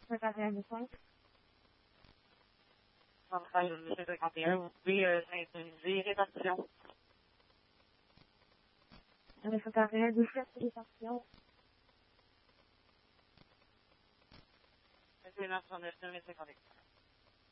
préparer à descente. Centrale M51, vous pouvez syntoniser répartition. On va préparer à 2 fois répartition. C'est 909 950.